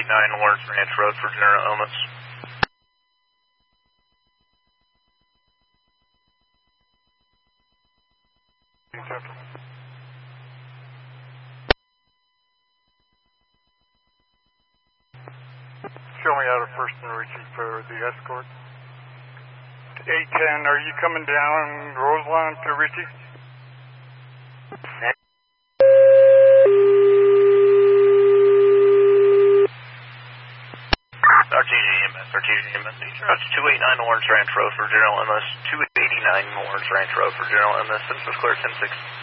Lawrence Ranch Road for general illness. Show me out of First and Ritchie for the escort. 810, are you coming down Roseland to Ritchie? RTG EMS, 289 Lawrence Ranch Road for general illness, 289 Lawrence Ranch Road for general illness. This was clear 10-6.